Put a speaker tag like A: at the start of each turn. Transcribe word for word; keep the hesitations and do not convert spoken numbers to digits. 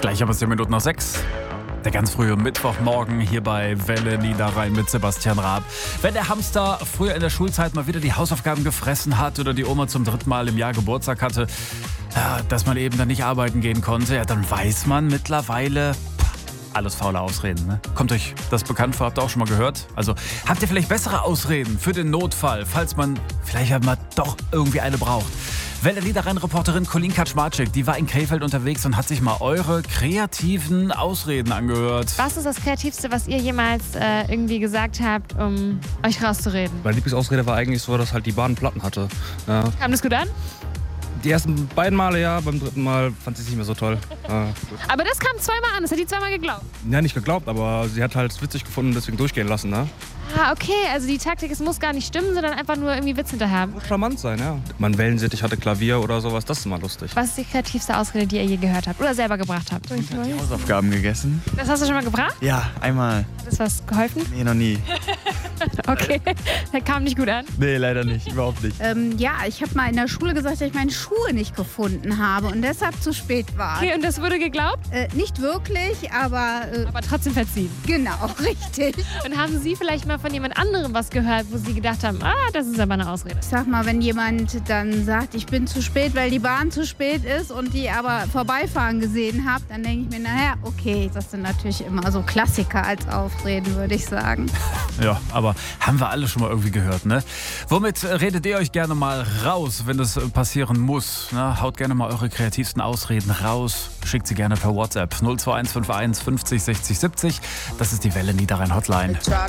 A: Gleich haben wir zehn Minuten nach sechs. Der ganz frühe Mittwochmorgen hier bei Welle Niederrhein mit Sebastian Raab. Wenn der Hamster früher in der Schulzeit mal wieder die Hausaufgaben gefressen hat oder die Oma zum dritten Mal im Jahr Geburtstag hatte, ja, dass man eben dann nicht arbeiten gehen konnte, ja, dann weiß man mittlerweile, alles faule Ausreden. Ne? Kommt euch das bekannt vor? Habt ihr auch schon mal gehört? Also habt ihr vielleicht bessere Ausreden für den Notfall, falls man vielleicht mal doch irgendwie eine braucht? Welle Niederrhein-Reporterin Colleen Kaczmarczyk, die war in Krefeld unterwegs und hat sich mal eure kreativen Ausreden angehört.
B: Was ist das Kreativste, was ihr jemals äh, irgendwie gesagt habt, um euch rauszureden?
C: Meine Lieblingsausrede war eigentlich so, dass halt die Bahn Platten hatte. Ja.
B: Kam das gut an?
C: Die ersten beiden Male ja, beim dritten Mal fand sie es nicht mehr so toll. Ja,
B: aber das kam zweimal an, das hat die zweimal geglaubt.
C: ja, nicht geglaubt, aber sie hat halt witzig gefunden und deswegen durchgehen lassen. Ne?
B: Ah, okay, also die Taktik, es muss gar nicht stimmen, sondern einfach nur irgendwie Witz hinterher.
C: Muss charmant sein, ja. Man Wellensittich hatte Klavier oder sowas, das ist immer lustig.
B: Was ist die kreativste Ausrede, die ihr je gehört habt oder selber gebracht habt?
D: Die Hausaufgaben gegessen?
B: Das hast du schon mal gebracht?
D: Ja, einmal.
B: Hat das was geholfen?
D: Nee, noch nie.
B: Okay, der kam nicht gut an.
D: Nee, leider nicht, überhaupt nicht.
E: Ähm, ja, ich habe mal in der Schule gesagt, dass ich meine Schuhe nicht gefunden habe und deshalb zu spät war.
B: Okay, und das wurde geglaubt,
E: Äh, nicht wirklich, aber äh,
B: aber trotzdem verziehen.
E: genau, richtig.
B: Und haben Sie vielleicht mal von jemand anderem was gehört, wo Sie gedacht haben, ah, das ist aber eine Ausrede?
E: Ich sag mal, wenn jemand dann sagt, ich bin zu spät, weil die Bahn zu spät ist und die aber vorbeifahren gesehen habt, dann denke ich mir, naja, okay, das sind natürlich immer so Klassiker als Ausreden, würde ich sagen.
A: Ja, aber haben wir alle schon mal irgendwie gehört, ne? Womit redet ihr euch gerne mal raus, wenn das passieren muss? Ne? Haut gerne mal eure kreativsten Ausreden raus. Schickt sie gerne per WhatsApp null zwei eins fünf eins fünfzig sechzig siebzig. Das ist die Welle Niederrhein Hotline.